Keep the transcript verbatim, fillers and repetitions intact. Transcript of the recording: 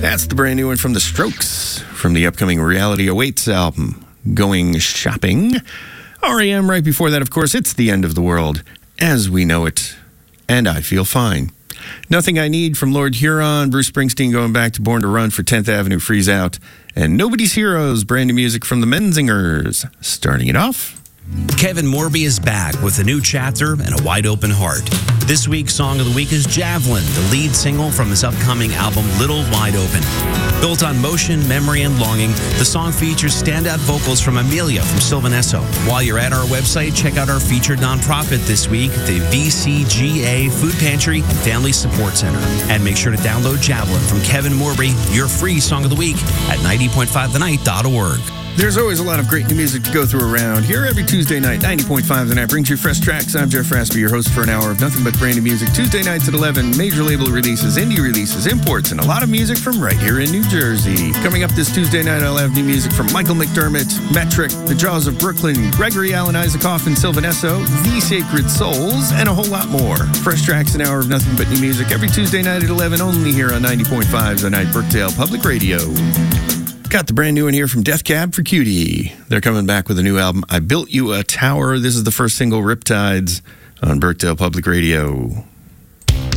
That's the brand new one from The Strokes from the upcoming Reality Awaits album, Going Shopping. R E M right before that, of course, It's the End of the World as We Know It, and I Feel Fine. Nothing I Need from Lord Huron, Bruce Springsteen going back to Born to Run for tenth Avenue Freeze Out, and Nobody's Heroes, brand new music from the Menzingers. Starting it off, Kevin Morby is back with a new chapter and a wide open heart. This week's Song of the Week is Javelin, the lead single from his upcoming album Little Wide Open. Built on motion, memory, and longing, the song features standout vocals from Amelia from Sylvan Esso. While you're at our website, check out our featured nonprofit this week, the V C G A Food Pantry and Family Support Center. And make sure to download Javelin from Kevin Morby, your free Song of the Week at ninety point five the night dot org. There's always a lot of great new music to go through around here every Tuesday night. ninety point five The Night brings you fresh tracks. I'm Jeff Raspy, your host for an hour of nothing but brand new music. Tuesday nights at eleven, major label releases, indie releases, imports, and a lot of music from right here in New Jersey. Coming up this Tuesday night, I'll have new music from Michael McDermott, Metric, The Jaws of Brooklyn, Gregory Alan Isaacoff and Sylvan Esso, The Sacred Souls, and a whole lot more. Fresh tracks, an hour of nothing but new music every Tuesday night at eleven, only here on ninety point five The Night, Brookdale Public Radio. Got the brand new one here from Death Cab for Cutie. They're coming back with a new album, I Built You a Tower. This is the first single, Riptides, on Brookdale Public Radio.